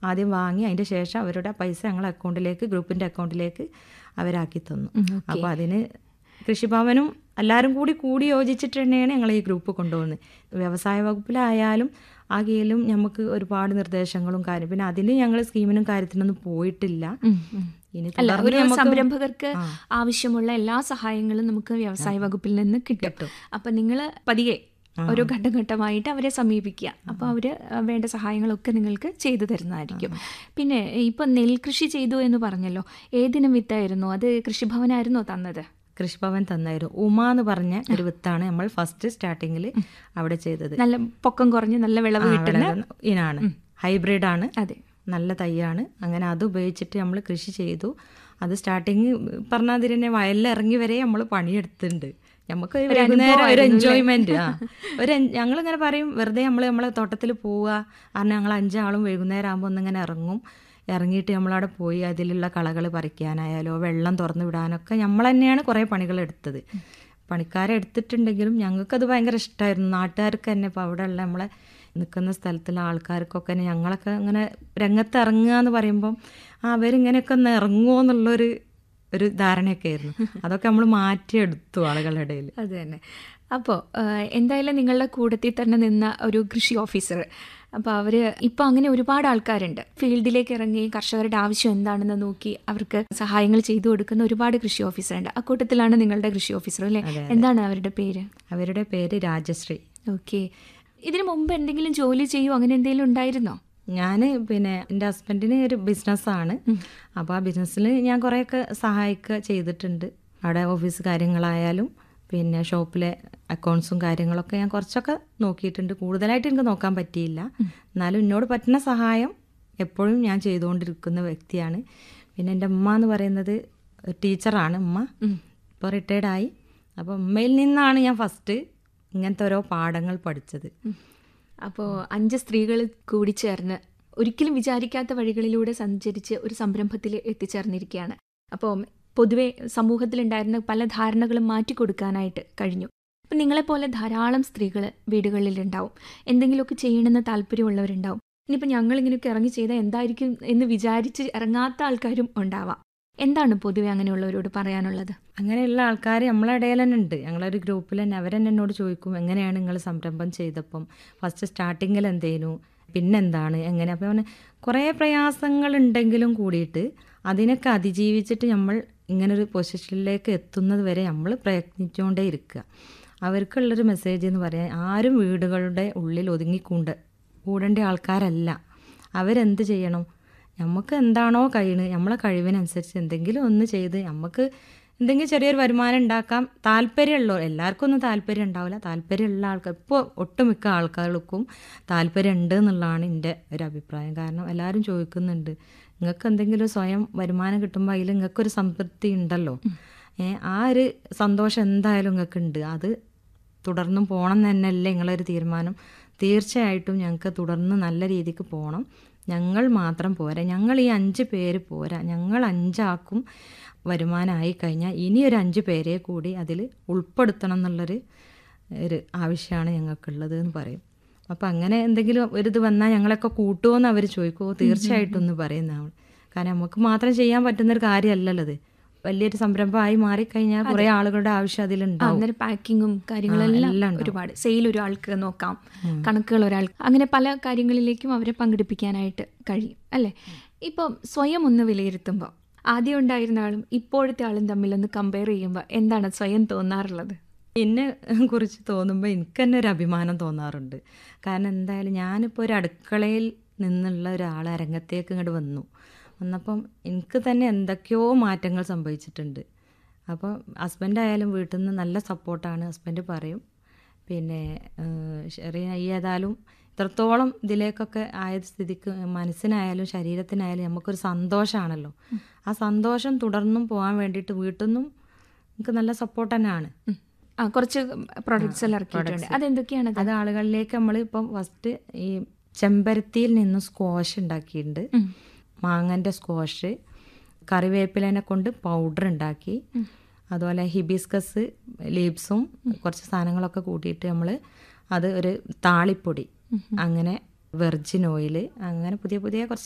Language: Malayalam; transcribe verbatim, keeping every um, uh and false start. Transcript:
ആദ്യം വാങ്ങി അതിൻ്റെ ശേഷം അവരുടെ പൈസ ഞങ്ങളുടെ അക്കൗണ്ടിലേക്ക് ഗ്രൂപ്പിൻ്റെ അക്കൗണ്ടിലേക്ക് അവരാക്കി തന്നു. അപ്പോൾ അതിന് കൃഷിഭവനും എല്ലാവരും കൂടി കൂടി യോജിച്ചിട്ട് തന്നെയാണ് ഞങ്ങൾ ഈ ഗ്രൂപ്പ് കൊണ്ടുപോകുന്നത്. വ്യവസായ വകുപ്പിലായാലും ആ കീഴിലും നമുക്ക് ഒരുപാട് നിർദ്ദേശങ്ങളും കാര്യം, പിന്നെ അതിന് ഞങ്ങൾ സ്കീമിനും കാര്യത്തിനൊന്നും പോയിട്ടില്ല. ഇനി ഒരു സംരംഭകർക്ക് ആവശ്യമുള്ള എല്ലാ സഹായങ്ങളും നമുക്ക് വ്യവസായ വകുപ്പിൽ നിന്ന് കിട്ടും. അപ്പം നിങ്ങൾ പതിയെ ഓരോ ഘട്ടം ഘട്ടമായിട്ട് അവരെ സമീപിക്കുക. അപ്പോൾ അവർ വേണ്ട സഹായങ്ങളൊക്കെ നിങ്ങൾക്ക് ചെയ്തു തരുന്നതായിരിക്കും. പിന്നെ ഇപ്പം നെൽകൃഷി ചെയ്തു എന്ന് പറഞ്ഞല്ലോ, ഏതിനും വിത്തായിരുന്നു അത്? കൃഷിഭവനായിരുന്നോ തന്നത്? കൃഷിഭവൻ തന്നായിരുന്നു. ഉമ എന്ന് പറഞ്ഞ ഒരു വിത്താണ് നമ്മൾ ഫസ്റ്റ് സ്റ്റാർട്ടിങ്ങിൽ അവിടെ ചെയ്തത്. നല്ല പൊക്കം കുറഞ്ഞ് നല്ല വിളവ് കിട്ടുന്ന ഇനാണ്, ഹൈബ്രിഡാണ്, അതെ, നല്ല തൈയാണ്. അങ്ങനെ അത് ഉപയോഗിച്ചിട്ട് നമ്മൾ കൃഷി ചെയ്തു. അത് സ്റ്റാർട്ടിങ് പറഞ്ഞാൽ തന്നെ വയലിൽ ഇറങ്ങി വരെ നമ്മൾ പണിയെടുത്തിട്ടുണ്ട്. നമുക്ക് വൈകുന്നേരം ഒരു എൻജോയ്മെന്റ്. ആ ഒരു ഞങ്ങളിങ്ങനെ പറയും, വെറുതെ നമ്മൾ നമ്മളെ തോട്ടത്തിൽ പോവുക കാരണം ഞങ്ങൾ അഞ്ചാളും വൈകുന്നേരം ആകുമ്പോൾ ഒന്നിങ്ങനെ ഇറങ്ങും. ഇറങ്ങിയിട്ട് നമ്മളവിടെ പോയി അതിലുള്ള കളകൾ പറിക്കാനായാലോ വെള്ളം തുറന്നു വിടാനൊക്കെ നമ്മൾ തന്നെയാണ് കുറേ പണികൾ എടുത്തത്. പണിക്കാരെ എടുത്തിട്ടുണ്ടെങ്കിലും ഞങ്ങൾക്കത് ഭയങ്കര ഇഷ്ടമായിരുന്നു. നാട്ടുകാർക്ക് തന്നെ ഇപ്പോൾ അവിടെ ഉള്ള നമ്മളെ നിൽക്കുന്ന സ്ഥലത്തുള്ള ആൾക്കാർക്കൊക്കെ തന്നെ ഞങ്ങളൊക്കെ ഇങ്ങനെ രംഗത്ത് ഇറങ്ങുക എന്ന് പറയുമ്പം അവരിങ്ങനെയൊക്കെ ഒന്ന് ഇറങ്ങുമോ എന്നുള്ളൊരു ഒരു ധാരണയൊക്കെ ആയിരുന്നു. അതൊക്കെ നമ്മൾ മാറ്റിയെടുത്തു ആളുകളുടെ ഇടയിൽ. അത് തന്നെ. അപ്പോൾ എന്തായാലും നിങ്ങളുടെ കൂട്ടത്തിൽ തന്നെ നിന്ന ഒരു കൃഷി ഓഫീസർ, അപ്പോൾ അവർ ഇപ്പോൾ അങ്ങനെ ഒരുപാട് ആൾക്കാരുണ്ട് ഫീൽഡിലേക്ക് ഇറങ്ങി കർഷകരുടെ ആവശ്യം എന്താണെന്ന് നോക്കി അവർക്ക് സഹായങ്ങൾ ചെയ്തു കൊടുക്കുന്ന ഒരുപാട് കൃഷി ഓഫീസറുണ്ട്. അക്കൂട്ടത്തിലാണ് നിങ്ങളുടെ കൃഷി ഓഫീസർ അല്ലേ? എന്താണ് അവരുടെ പേര്? അവരുടെ പേര് രാജശ്രീ. ഓക്കെ. ഇതിനു മുമ്പ് എന്തെങ്കിലും ജോലി ചെയ്യുമോ, അങ്ങനെ എന്തെങ്കിലും ഉണ്ടായിരുന്നോ? ഞാൻ പിന്നെ എൻ്റെ ഹസ്ബൻഡിന് ഒരു ബിസിനസ്സാണ്. അപ്പോൾ ആ ബിസിനസ്സിൽ ഞാൻ കുറേയൊക്കെ സഹായിക്കുക ചെയ്തിട്ടുണ്ട്. അവിടെ ഓഫീസ് കാര്യങ്ങളായാലും പിന്നെ ഷോപ്പിലെ അക്കൗണ്ട്സും കാര്യങ്ങളൊക്കെ ഞാൻ കുറച്ചൊക്കെ നോക്കിയിട്ടുണ്ട്. കൂടുതലായിട്ട് എനിക്ക് നോക്കാൻ പറ്റിയില്ല, എന്നാലും എന്നോട് പറ്റുന്ന സഹായം എപ്പോഴും ഞാൻ ചെയ്തുകൊണ്ടിരിക്കുന്ന വ്യക്തിയാണ്. പിന്നെ എൻ്റെ ഉമ്മ എന്ന് പറയുന്നത് ടീച്ചറാണ്. ഉമ്മ ഇപ്പോൾ റിട്ടയർഡായി. അപ്പോൾ ഉമ്മയിൽ നിന്നാണ് ഞാൻ ഫസ്റ്റ് ഇങ്ങനത്തെ ഓരോ പാഠങ്ങൾ പഠിച്ചത്. അപ്പോൾ അഞ്ച് സ്ത്രീകൾ കൂടി ചേർന്ന് ഒരിക്കലും വിചാരിക്കാത്ത വഴികളിലൂടെ സഞ്ചരിച്ച് ഒരു സംരംഭത്തിൽ എത്തിച്ചേർന്നിരിക്കുകയാണ്. അപ്പോൾ പൊതുവെ സമൂഹത്തിലുണ്ടായിരുന്ന പല ധാരണകളും മാറ്റിക്കൊടുക്കാനായിട്ട് കഴിഞ്ഞു. അപ്പം നിങ്ങളെപ്പോലെ ധാരാളം സ്ത്രീകൾ വീടുകളിലുണ്ടാവും, എന്തെങ്കിലുമൊക്കെ ചെയ്യണമെന്ന് താല്പര്യമുള്ളവരുണ്ടാവും. ഇനിയിപ്പോൾ ഞങ്ങളിങ്ങനെയൊക്കെ ഇറങ്ങി ചെയ്താൽ എന്തായിരിക്കും എന്ന് വിചാരിച്ച് ഇറങ്ങാത്ത ആൾക്കാരും ഉണ്ടാവാം. എന്താണ് പൊതുവെ അങ്ങനെയുള്ളവരോട് പറയാനുള്ളത്? അങ്ങനെയുള്ള ആൾക്കാർ നമ്മളെ ഇടയിൽ തന്നെ ഉണ്ട്. ഞങ്ങളൊരു ഗ്രൂപ്പിൽ തന്നെ അവരെന്നെ എന്നോട് ചോദിക്കും, എങ്ങനെയാണ് നിങ്ങൾ സംരംഭം ചെയ്തപ്പം ഫസ്റ്റ് സ്റ്റാർട്ടിങ്ങിൽ എന്തേനു, പിന്നെന്താണ്, എങ്ങനെ. അപ്പോൾ അവന് കുറേ പ്രയാസങ്ങളുണ്ടെങ്കിലും കൂടിയിട്ട് അതിനൊക്കെ അതിജീവിച്ചിട്ട് നമ്മൾ ഇങ്ങനൊരു പൊസിഷനിലേക്ക് എത്തുന്നത് വരെ നമ്മൾ പ്രയത്നിച്ചുകൊണ്ടേ ഇരിക്കുക. അവർക്കുള്ളൊരു മെസ്സേജ് എന്ന് പറയാൻ, ആരും വീടുകളുടെ ഉള്ളിൽ ഒതുങ്ങിക്കൂണ്ട കൂടേണ്ട ആൾക്കാരല്ല. അവരെന്ത് ചെയ്യണം, നമുക്ക് എന്താണോ കഴിയുന്നത് നമ്മളെ കഴിവിനനുസരിച്ച് എന്തെങ്കിലും ഒന്ന് ചെയ്ത് നമുക്ക് എന്തെങ്കിലും ചെറിയൊരു വരുമാനം ഉണ്ടാക്കാം. താല്പര്യമുള്ളോ, എല്ലാവർക്കും ഒന്നും താല്പര്യം ഉണ്ടാവില്ല. താല്പര്യമുള്ള ആൾക്കാർ, ഇപ്പോൾ ഒട്ടുമിക്ക ആൾക്കാർക്കും താല്പര്യം ഉണ്ട് എന്നുള്ളതാണ് എൻ്റെ ഒരു അഭിപ്രായം. കാരണം എല്ലാവരും ചോദിക്കുന്നുണ്ട്, നിങ്ങൾക്ക് എന്തെങ്കിലും സ്വയം വരുമാനം കിട്ടുമ്പോൾ അതിൽ നിങ്ങൾക്കൊരു സംതൃപ്തി ഉണ്ടല്ലോ, ആ ഒരു സന്തോഷം എന്തായാലും നിങ്ങൾക്ക് ഉണ്ട്. അത് തുടർന്നും പോകണം എന്ന് തന്നെയല്ലേ നിങ്ങളൊരു തീരുമാനം? തീർച്ചയായിട്ടും ഞങ്ങൾക്ക് തുടർന്ന് നല്ല രീതിക്ക് പോകണം. ഞങ്ങൾ മാത്രം പോരാ, ഞങ്ങൾ ഈ അഞ്ച് പേര് പോരാ, ഞങ്ങൾ അഞ്ചാക്കും വരുമാനമായി കഴിഞ്ഞാൽ ഇനി ഒരു അഞ്ച് പേരെ കൂടി അതിൽ ഉൾപ്പെടുത്തണം എന്നുള്ളൊരു ഒരു ആവശ്യമാണ് ഞങ്ങൾക്കുള്ളത് എന്ന് പറയും. അപ്പം അങ്ങനെ എന്തെങ്കിലും ഒരു ഇത് വന്നാൽ ഞങ്ങളൊക്കെ കൂട്ടുമോ എന്ന് അവർ ചോദിക്കുമോ? തീർച്ചയായിട്ടും എന്ന് പറയുന്നതാണ്. കാരണം നമുക്ക് മാത്രം ചെയ്യാൻ പറ്റുന്നൊരു കാര്യമല്ലല്ലോ ഇത്. വലിയൊരു സംരംഭമായി മാറിക്കഴിഞ്ഞാൽ കുറേ ആളുകളുടെ ആവശ്യം അതിലുണ്ടാവും. പാക്കിങ്ങും കാര്യങ്ങളെല്ലാം ഒരുപാട്, സെയിൽ ഒരാൾക്ക് നോക്കാം, കണക്കുകൾ ഒരാൾക്ക്, അങ്ങനെ പല കാര്യങ്ങളിലേക്കും അവരെ പങ്കെടുപ്പിക്കാനായിട്ട് കഴിയും അല്ലേ? ഇപ്പം സ്വയം ഒന്ന് വിലയിരുത്തുമ്പോൾ ആദ്യം ഉണ്ടായിരുന്ന ആളും ഇപ്പോഴത്തെ ആളും തമ്മിലൊന്ന് കമ്പയർ ചെയ്യുമ്പോൾ എന്താണ് സ്വയം തോന്നാറുള്ളത്? എന്നെ കുറിച്ച് തോന്നുമ്പോൾ എനിക്ക് തന്നെ ഒരു അഭിമാനം തോന്നാറുണ്ട്. കാരണം എന്തായാലും ഞാനിപ്പോൾ ഒരു അടുക്കളയിൽ നിന്നുള്ള ഒരാൾ അരങ്ങത്തേക്ക് ഇങ്ങോട്ട് വന്നു വന്നപ്പം എനിക്ക് തന്നെ എന്തൊക്കെയോ മാറ്റങ്ങൾ സംഭവിച്ചിട്ടുണ്ട്. അപ്പോൾ ഹസ്ബൻഡായാലും വീട്ടിൽ നിന്ന് നല്ല സപ്പോർട്ടാണ്. ഹസ്ബൻഡ് പറയും പിന്നെ ചെറിയ ഈ ഏതായാലും ഇത്രത്തോളം ഇതിലേക്കൊക്കെ ആയ സ്ഥിതിക്ക് മനസ്സിനായാലും ശരീരത്തിനായാലും നമുക്കൊരു സന്തോഷമാണല്ലോ. ആ സന്തോഷം തുടർന്നും പോകാൻ വേണ്ടിയിട്ട് വീട്ടിൽ നിന്നും നമുക്ക് നല്ല സപ്പോർട്ട് തന്നെയാണ്. ആ കുറച്ച് പ്രൊഡക്ട്സ് എല്ലാം ഇറക്കിയിട്ടുണ്ട്. അതെന്തൊക്കെയാണ്? അത് ആളുകളിലേക്ക് നമ്മൾ ഇപ്പം ഫസ്റ്റ് ഈ ചെമ്പരത്തിയിൽ നിന്നും സ്ക്വാഷ് ഉണ്ടാക്കിയിട്ടുണ്ട്. മാങ്ങൻ്റെ സ്ക്വാഷ്, കറിവേപ്പിലേനെ കൊണ്ട് പൗഡർ ഉണ്ടാക്കി, അതുപോലെ ഹിബിസ്കസ് ലീവ്സും കുറച്ച് സാധനങ്ങളൊക്കെ കൂട്ടിയിട്ട് നമ്മൾ അത് ഒരു താളിപ്പൊടി, അങ്ങനെ വെർജിൻ ഓയിൽ, അങ്ങനെ പുതിയ പുതിയ കുറച്ച്